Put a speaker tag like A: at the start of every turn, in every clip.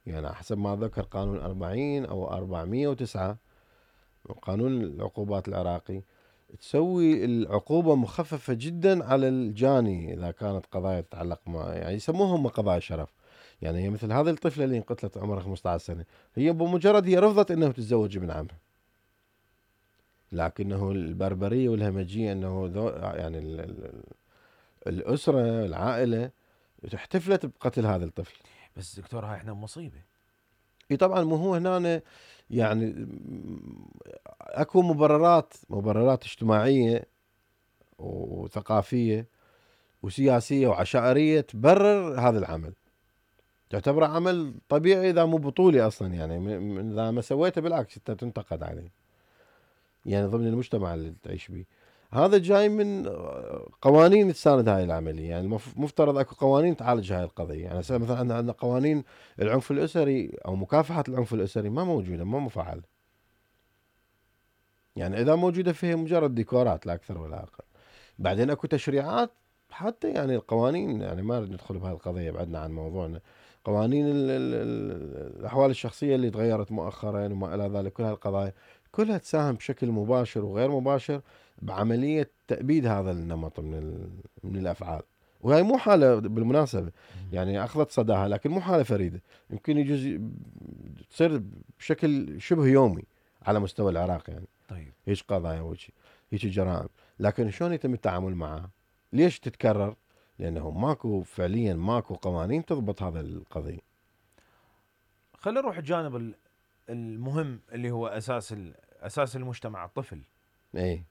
A: يعني حسب ما ذكر قانون 40 أو 409 قانون العقوبات العراقي، تسوي العقوبة مخففة جدا على الجاني إذا كانت قضايا تتعلق ما يعني يسموهم قضايا شرف. يعني هي مثل هذه الطفلة اللي انقتلت عمرها 15 سنة، هي بمجرد هي رفضت أنه تتزوج ابن عمها، لكنه البربرية والهمجية أنه يعني الأسرة العائلة احتفلت بقتل هذا الطفل.
B: بس دكتور هاي احنا مصيبة.
A: اي طبعا، مو هو هنا يعني اكو مبررات اجتماعية وثقافية وسياسية وعشائرية تبرر هذا العمل، تعتبره عمل طبيعي إذا مو بطولي أصلا، يعني إذا ما سويته بالعكس أنت تنتقد عليه، يعني ضمن المجتمع اللي تعيش به. هذا جاي من قوانين تساند هاي العملية، يعني مفترض اكو قوانين تعالج هاي القضية. يعني مثلا عندنا قوانين العنف الأسري أو مكافحة العنف الأسري ما موجودة، ما مفعلة، يعني إذا موجودة فيها مجرد ديكورات لا أكثر ولا أقل. بعدين اكو تشريعات حتى، يعني القوانين، يعني ما نريد ندخل بهذه القضية بعدنا عن موضوعنا. قوانين الأحوال الشخصية اللي تغيرت مؤخرا وما إلى ذلك، كل هالقضايا كلها تساهم بشكل مباشر وغير مباشر بعملية تأبيد هذا النمط من الأفعال. وهي مو حالة بالمناسبة، يعني أخذت صداها، لكن مو حالة فريدة، يمكن يجوز تصير بشكل شبه يومي على مستوى العراق. يعني
B: طيب
A: هيك قضايا هيك جرائم، لكن شلون يتم التعامل معها؟ ليش تتكرر؟ لأنه ماكو قوانين تضبط هذا القضية.
B: خلينا نروح الجانب المهم اللي هو اساس المجتمع، الطفل.
A: اي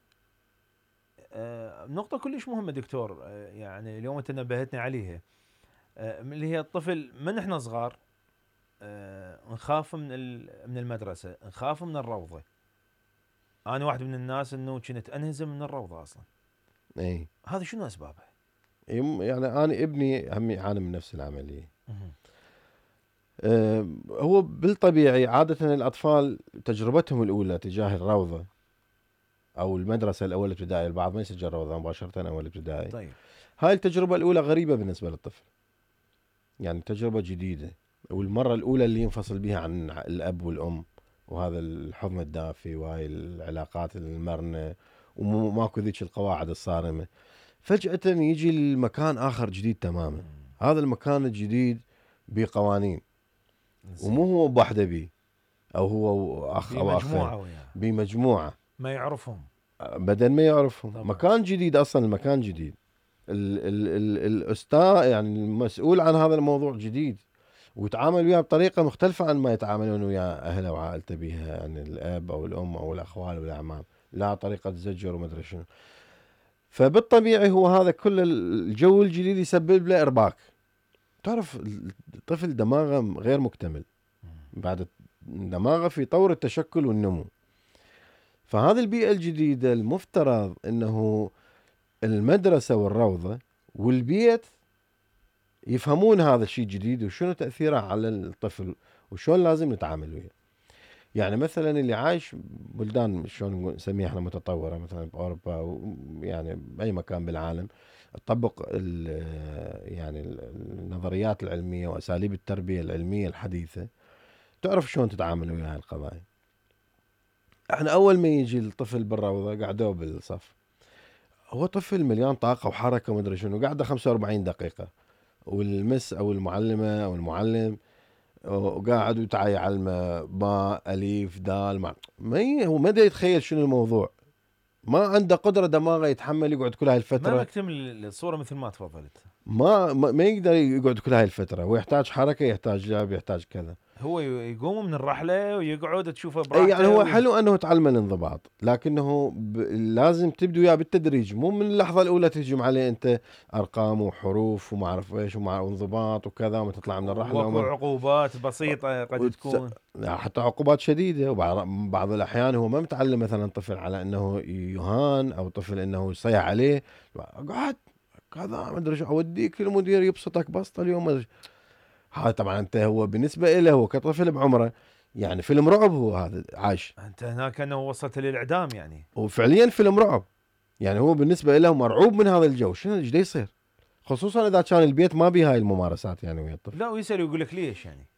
B: نقطة كلش مهمة دكتور، يعني اليوم انت نبهتني عليها، اللي هي الطفل من احنا صغار نخاف من المدرسة، نخاف من الروضة. انا واحد من الناس انه كنت انهزم من الروضة اصلا.
A: اي
B: هذا شنو اسبابه؟
A: يعني انا ابني هم يعاني من نفس العملية.
B: مهم.
A: هو بالطبيعي عادة الأطفال تجربتهم الأولى تجاه الروضة أو المدرسة الأول ابتدائي، البعض ما يسجل روضة مباشرة أول ابتدائي،
B: طيب
A: هاي التجربة الأولى غريبة بالنسبة للطفل، يعني تجربة جديدة، والمرة الأولى اللي ينفصل بها عن الأب والأم وهذا الحضن الدافي وهاي العلاقات المرنة وماكو ذيك القواعد الصارمة. فجأة يجي المكان آخر جديد تماما، هذا المكان الجديد بقوانين، ومو
B: زين.
A: هو بوحده بيه أو هو أخ أو أخين،
B: بمجموعة وياه
A: بمجموعة،
B: ما يعرفهم.
A: بدل ما يعرفهم
B: طبعا.
A: مكان جديد، أصلا المكان جديد، الأستاذ يعني المسؤول عن هذا الموضوع جديد، ويتعامل وياه بطريقة مختلفة عن ما يتعاملون ويا أهله وعائلته بها، يعني الأب أو الأم أو الأخوال والأعمام، لا طريقة زجر وما أدري شنو. فبالطبيعي هو هذا كل الجو الجديد يسبب له إرباك. تعرف الطفل دماغه غير مكتمل، بعد دماغه في طور التشكل والنمو، فهذه البيئة الجديدة المفترض أنه المدرسة والروضة والبيت يفهمون هذا الشيء الجديد وشنو تأثيره على الطفل وشون لازم نتعامل وياه. يعني مثلا اللي عايش بلدان شلون نسميها احنا متطورة، مثلا بأوروبا يعني بأي مكان بالعالم، تطبق يعني النظريات العلمية وأساليب التربية العلمية الحديثة، تعرف شلون تتعامل ويا هاي القضايا. احنا أول ما يجي الطفل بالروضة قعدوه بالصف، هو طفل مليان طاقة وحركة وما أدري شنو، قاعدة 45 دقيقة، والمس أو المعلمة أو المعلم وقاعد وتعا يعلمه باء أليف دال هو ما دا يتخيل شنو الموضوع، ما عنده قدرة دماغه يتحمل يقعد كل هاي
B: ما
A: الفترة،
B: مكتمل الصورة مثل ما تفضلت.
A: ما يقدر يقعد كل هاي الفترة، ويحتاج حركة، يحتاج لعب، يحتاج كذا.
B: هو يقوم من الرحلة ويقعد تشوفه
A: اي يعني
B: براحته
A: هو حلو انه تعلم الانضباط، لكنه لازم تبدو وياه بالتدريج، مو من اللحظه الاولى تهجم عليه انت ارقام وحروف وما اعرف ايش وانضباط وكذا وما تطلع من الرحله
B: واكو عقوبات بسيطة قد
A: وتس...
B: تكون.
A: حتى عقوبات شديده، وبعض الاحيان هو ما متعلم مثلا طفل على انه يهان او طفل انه يصيح عليه، قعد كذا ما ادري شو اوديك المدير يبسطك بسطه اليوم هذا طبعا انت هو بالنسبه له هو كطفل بعمره يعني فيلم رعب، هو هذا عايش،
B: انت هناك انه وصلت للاعدام يعني.
A: وفعليا فيلم رعب، يعني هو بالنسبه له مرعوب من هذا الجو، شنو ايش دا يصير، خصوصا اذا كان البيت ما بيه هاي الممارسات يعني ويا الطفل.
B: لا ويسأل ويقول لك ليش يعني.